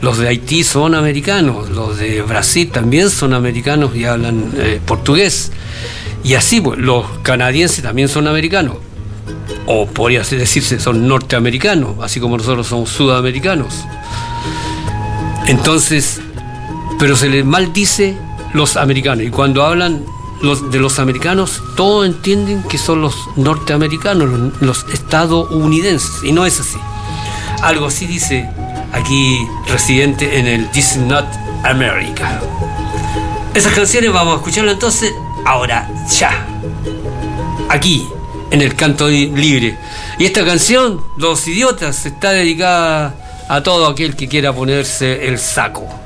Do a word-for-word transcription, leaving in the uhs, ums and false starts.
los de Haití son americanos, los de Brasil también son americanos y hablan eh, portugués. Y así, pues, los canadienses también son americanos. O podría decirse, son norteamericanos, así como nosotros somos sudamericanos. Entonces, pero se les maldice los americanos. Y cuando hablan los, de los americanos, todos entienden que son los norteamericanos, los, los estadounidenses. Y no es así. Algo así dice aquí residente en el This is Not America. Esas canciones vamos a escucharlas entonces ahora, ya. Aquí, en el Canto Libre. Y esta canción, Los Idiotas, está dedicada a todo aquel que quiera ponerse el saco.